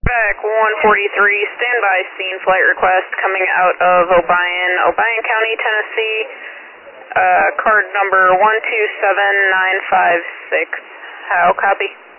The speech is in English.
Back 143, standby scene flight request coming out of Obion County, Tennessee, card number 127956. How copy?